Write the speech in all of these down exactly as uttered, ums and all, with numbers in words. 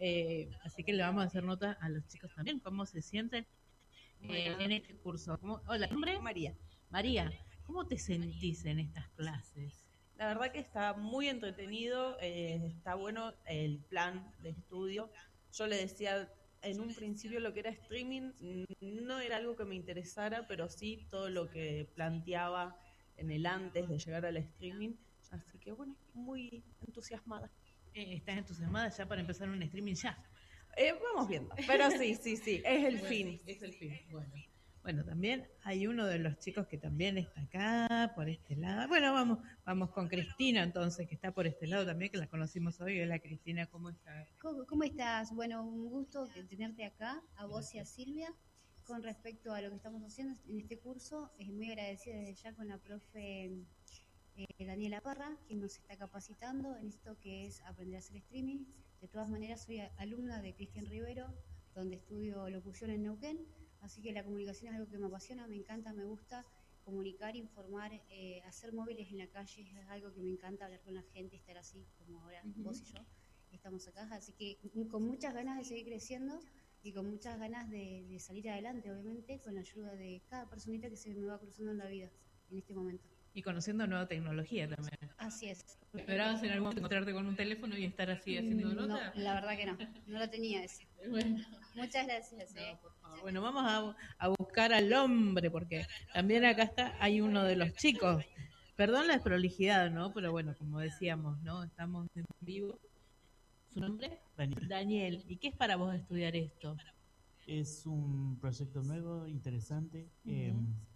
Eh, así que le vamos a hacer nota a los chicos también, cómo se sienten eh, en este curso. ¿Cómo? Hola, ¿nombre? María. María, ¿cómo te sentís en estas clases? La verdad que está muy entretenido, eh, está bueno el plan de estudio. Yo le decía en un principio lo que era streaming, no era algo que me interesara, pero sí todo lo que planteaba en el antes de llegar al streaming. Así que bueno, muy entusiasmada. Eh, ¿Estás entusiasmada ya para empezar un streaming ya? Eh, vamos viendo, pero sí, sí, sí, es el Bueno, fin. es el fin. Bueno. Bueno, también hay uno de los chicos que también está acá, por este lado. Bueno, vamos, vamos con Cristina entonces, que está por este lado también, que la conocimos hoy. Hola Cristina, ¿cómo estás? ¿Cómo, cómo estás? Bueno, un gusto tenerte acá, a vos y a Silvia. Con respecto a lo que estamos haciendo en este curso, es muy agradecida desde ya con la profe eh, Daniela Parra, quien nos está capacitando en esto que es aprender a hacer streaming. De todas maneras, soy alumna de Cristian Rivero, donde estudio locución en Neuquén, así que la comunicación es algo que me apasiona, me encanta, me gusta comunicar, informar, eh, hacer móviles en la calle es algo que me encanta, hablar con la gente, estar así como ahora uh-huh. vos y yo estamos acá, así que con muchas ganas de seguir creciendo y con muchas ganas de, de salir adelante, obviamente, con la ayuda de cada personita que se me va cruzando en la vida en este momento. Y conociendo nueva tecnología también. Así es. ¿Esperabas en algún momento encontrarte con un teléfono y estar así haciendo no, nota? La verdad que no, no lo tenía eso. Bueno. Muchas gracias. Eh. No, por favor. Bueno, vamos a, a buscar al hombre, porque también acá está, hay uno de los chicos. Perdón la desprolijidad, ¿no? Pero bueno, como decíamos, ¿no? Estamos en vivo. ¿Su nombre? Daniel. Daniel. ¿Y qué es para vos estudiar esto? Es un proyecto nuevo, interesante, uh-huh. eh,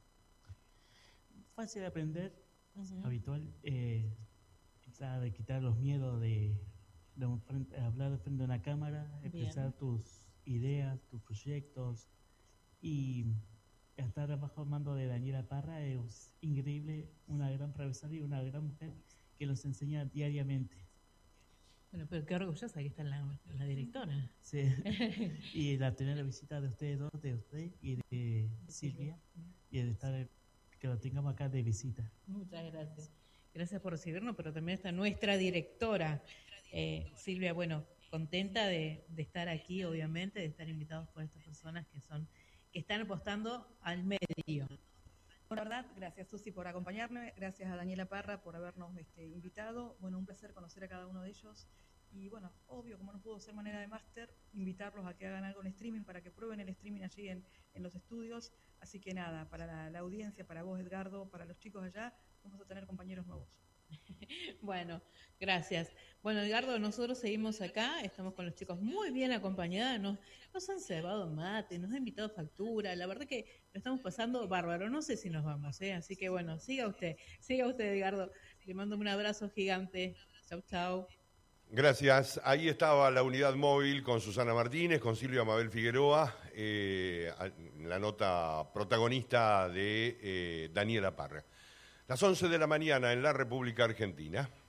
fácil de aprender, uh-huh. habitual, eh, de quitar los miedos de, de un frente, hablar de frente a una cámara, expresar Bien. tus ideas, tus proyectos, y estar bajo el mando de Daniela Parra es increíble, una gran profesora y una gran mujer que nos enseña diariamente. Bueno, pero qué orgullosa que está la, la directora. Sí, y la tener la visita de ustedes dos, de usted y de Silvia, y de estar, que lo tengamos acá de visita. Muchas gracias. Gracias por recibirnos, pero también está nuestra directora, eh, Silvia, bueno, contenta de, de estar aquí, obviamente, de estar invitados por estas personas que son, que están apostando al medio. Bueno, verdad, gracias Susi por acompañarme, gracias a Daniela Parra por habernos este, invitado, bueno, un placer conocer a cada uno de ellos y bueno, obvio, como no pudo ser manera de máster, invitarlos a que hagan algo en streaming para que prueben el streaming allí en, en los estudios, así que nada, para la, la audiencia, para vos Edgardo, para los chicos allá, vamos a tener compañeros nuevos. Bueno, gracias. Bueno, Edgardo, nosotros seguimos acá, estamos con los chicos muy bien acompañados, nos, nos han cebado mate, nos han invitado factura, la verdad que lo estamos pasando bárbaro, no sé si nos vamos, ¿eh? Así que bueno, siga usted, siga usted, Edgardo, le mando un abrazo gigante, chau, chau. Gracias, ahí estaba la unidad móvil con Susana Martínez, con Silvia Mabel Figueroa, eh, la nota protagonista de eh, Daniela Parra. Las once de la mañana en la República Argentina.